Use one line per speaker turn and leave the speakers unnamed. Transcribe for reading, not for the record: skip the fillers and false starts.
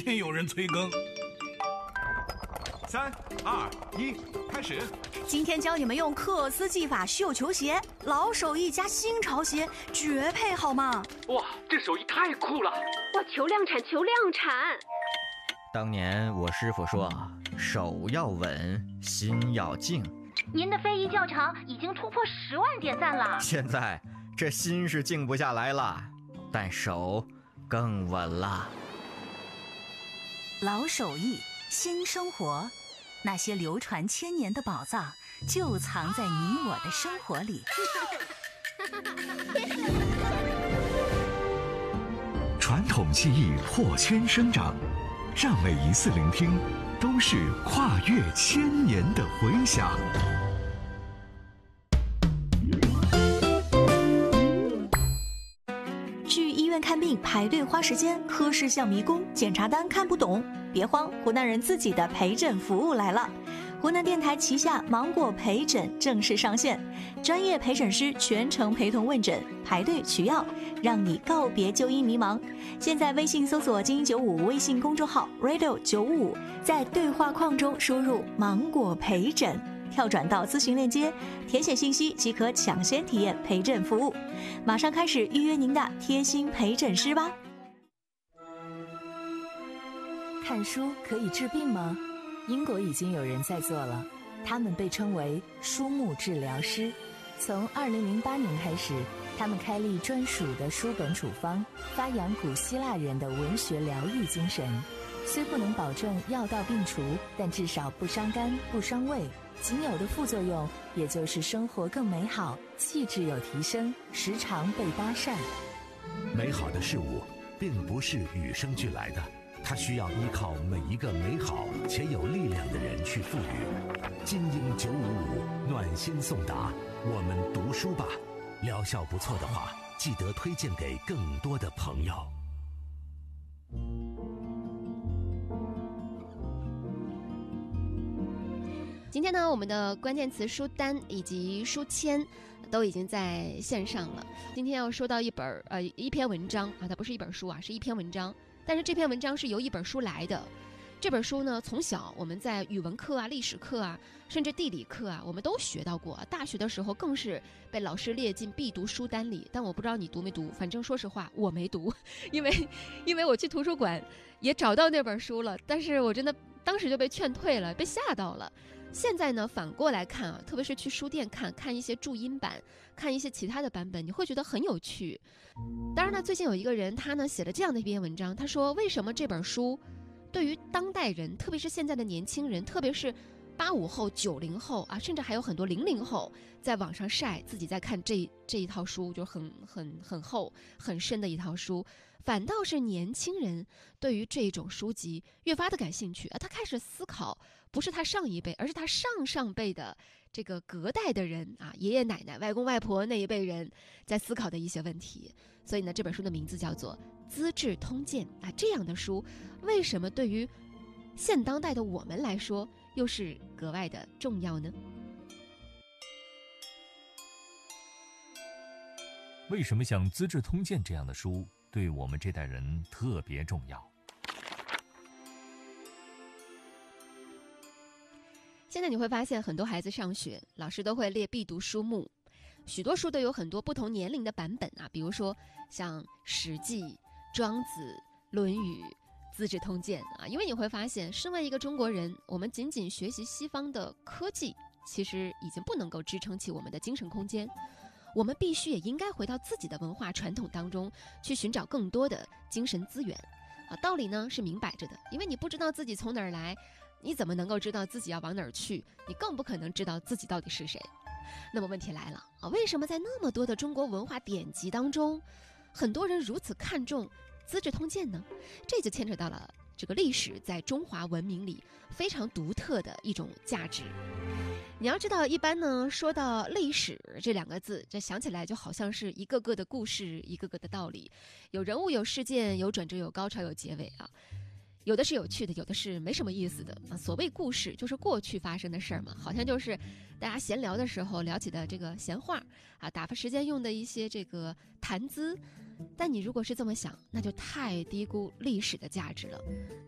天有人催更。
3、2、1，开始。
今天教你们用克斯技法绣球鞋，老手艺加新潮鞋，绝配好吗？
哇，这手艺太酷了！
哇，求量产，求量产！
当年我师傅说，手要稳，心要静。
您的非遗教场已经突破10万点赞了。
现在这心是静不下来了，但手更稳了。
老手艺，新生活，那些流传千年的宝藏就藏在你我的生活里。
传统技艺破圈生长，让每一次聆听都是跨越千年的回响。
去医院看病排队花时间，科室像迷宫，检查单看不懂。别慌，湖南人自己的陪诊服务来了。湖南电台旗下芒果陪诊正式上线，专业陪诊师全程陪同问诊，排队取药，让你告别就医迷茫。现在微信搜索精英95微信公众号 radio955， 在对话框中输入芒果陪诊，跳转到咨询链接，填写信息即可抢先体验陪诊服务。马上开始预约您的贴心陪诊师吧。
看书可以治病吗？英国已经有人在做了，他们被称为书目治疗师。从2008年开始，他们开立专属的书本处方，发扬古希腊人的文学疗愈精神。虽不能保证药到病除，但至少不伤肝不伤胃，仅有的副作用也就是生活更美好，气质有提升，时常被搭讪。
美好的事物并不是与生俱来的，它需要依靠每一个美好且有力量的人去赋予。精英955暖心送达，我们读书吧。疗效不错的话，记得推荐给更多的朋友。
今天呢，我们的关键词书单以及书签都已经在线上了。今天要说到一篇文章啊，它不是一本书啊，是一篇文章。但是这篇文章是由一本书来的。这本书呢，从小我们在语文课啊、历史课啊，甚至地理课啊，我们都学到过。大学的时候更是被老师列进必读书单里。但我不知道你读没读，反正说实话我没读，因为我去图书馆也找到那本书了，但是我真的当时就被劝退了，被吓到了。现在呢，反过来看啊，特别是去书店看一些注音版，看一些其他的版本，你会觉得很有趣。当然呢，最近有一个人他呢写了这样的一篇文章，他说为什么这本书对于当代人，特别是现在的年轻人，特别是85后、90后啊，甚至还有很多00后，在网上晒自己在看这一套书，就很厚很深的一套书，反倒是年轻人对于这种书籍越发的感兴趣啊，他开始思考。不是他上一辈，而是他上辈的这个隔代的人啊，爷爷奶奶、外公外婆那一辈人在思考的一些问题。所以呢，这本书的名字叫做《资治通鉴》啊。这样的书，为什么对于现当代的我们来说，又是格外的重要呢？
为什么像《资治通鉴》这样的书，对我们这代人特别重要？
现在你会发现，很多孩子上学，老师都会列必读书目，许多书都有很多不同年龄的版本啊，比如说像《史记》、《庄子》、《论语》、《资治通鉴》啊。因为你会发现，身为一个中国人，我们仅仅学习西方的科技，其实已经不能够支撑起我们的精神空间。我们必须也应该回到自己的文化传统当中，去寻找更多的精神资源啊。道理呢是明摆着的，因为你不知道自己从哪儿来，你怎么能够知道自己要往哪儿去？你更不可能知道自己到底是谁。那么问题来了啊，为什么在那么多的中国文化典籍当中，很多人如此看重《资治通鉴》呢？这就牵扯到了这个历史在中华文明里非常独特的一种价值。你要知道，一般呢说到历史这2个字，这想起来就好像是一个个的故事，一个个的道理，有人物，有事件，有转折，有高潮，有结尾啊。有的是有趣的，有的是没什么意思的啊。所谓故事，就是过去发生的事儿嘛，好像就是大家闲聊的时候聊起的这个闲话啊，打发时间用的一些这个谈资。但你如果是这么想，那就太低估历史的价值了。